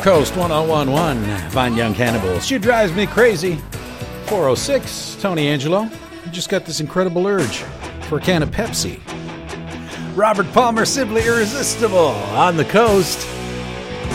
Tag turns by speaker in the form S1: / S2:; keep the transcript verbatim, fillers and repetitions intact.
S1: Coast ten eleven, Fine Young Cannibals. She drives me crazy. four oh six, Tony Angelo. I just got this incredible urge for a can of Pepsi. Robert Palmer, Simply Irresistible on the Coast.